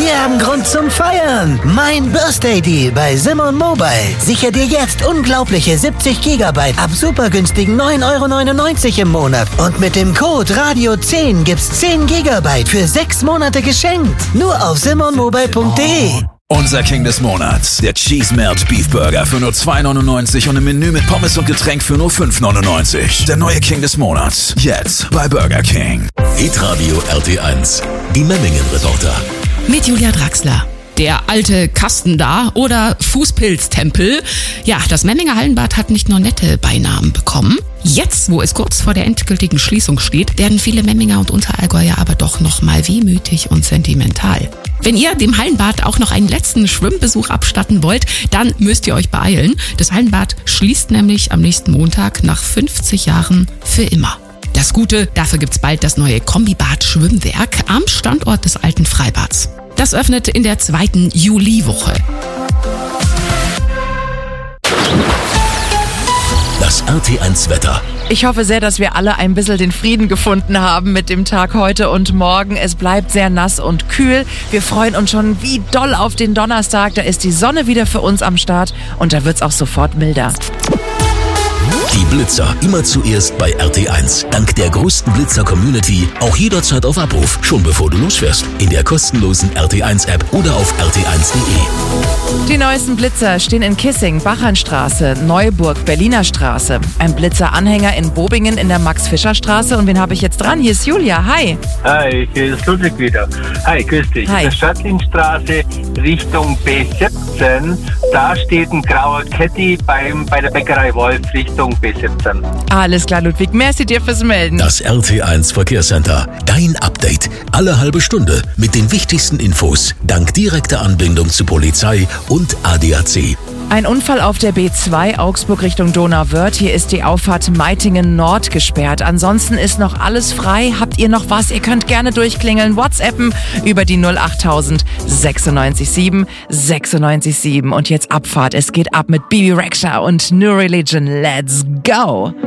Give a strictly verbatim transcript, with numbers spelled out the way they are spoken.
Wir haben Grund zum Feiern. Mein Birthday Deal bei Simon Mobile. Sicher dir jetzt unglaubliche siebzig Gigabyte ab super günstigen neun Euro neunundneunzig im Monat. Und mit dem Code Radio zehn gibt's zehn Gigabyte für sechs Monate geschenkt. Nur auf simon mobile punkt de. Unser King des Monats, der Cheese Melt Beef Burger für nur zwei neunundneunzig und im Menü mit Pommes und Getränk für nur fünf neunundneunzig. Der neue King des Monats, jetzt bei Burger King. Hitradio R T eins, die Memmingen-Reporter. Mit Julia Draxler. Der alte Kasten da oder Fußpilztempel. Ja, das Memminger Hallenbad hat nicht nur nette Beinamen bekommen. Jetzt, wo es kurz vor der endgültigen Schließung steht, werden viele Memminger und Unterallgäuer aber doch noch mal wehmütig und sentimental. Wenn ihr dem Hallenbad auch noch einen letzten Schwimmbesuch abstatten wollt, dann müsst ihr euch beeilen. Das Hallenbad schließt nämlich am nächsten Montag nach fünfzig Jahren für immer. Das Gute, dafür gibt's bald das neue Kombibad-Schwimmwerk am Standort des alten Freibads. Das öffnet in der zweiten Juliwoche. Das R T eins Wetter. Ich hoffe sehr, dass wir alle ein bisschen den Frieden gefunden haben mit dem Tag heute und morgen. Es bleibt sehr nass und kühl. Wir freuen uns schon wie doll auf den Donnerstag. Da ist die Sonne wieder für uns am Start und da wird's auch sofort milder. Die Blitzer immer zuerst bei R T eins. Dank der größten Blitzer-Community auch jederzeit auf Abruf, schon bevor du losfährst. In der kostenlosen R T eins App oder auf r t eins punkt de. Die neuesten Blitzer stehen in Kissing, Bachernstraße, Neuburg, Berliner Straße. Ein Blitzer-Anhänger in Bobingen in der Max-Fischer-Straße. Und wen habe ich jetzt dran? Hier ist Julia. Hi. Hi, hier ist Ludwig wieder. Hi, grüß dich. Hi. In der Stadtlinstraße Richtung B siebzehn, da steht ein grauer Caddy beim, bei der Bäckerei Wolf Richtung B siebzehn. Alles klar, Ludwig. Merci dir fürs Melden. Das R T eins Verkehrscenter. Dein Update. Alle halbe Stunde mit den wichtigsten Infos. Dank direkter Anbindung zu Polizei und A D A C. Ein Unfall auf der B zwei Augsburg Richtung Donauwörth. Hier ist die Auffahrt Meitingen Nord gesperrt. Ansonsten ist noch alles frei. Habt ihr noch was? Ihr könnt gerne durchklingeln, WhatsAppen über die null acht null null sechs sieben sechs sechs sieben. Und jetzt Abfahrt. Es geht ab mit Bibi Rexha und New Religion. Let's go!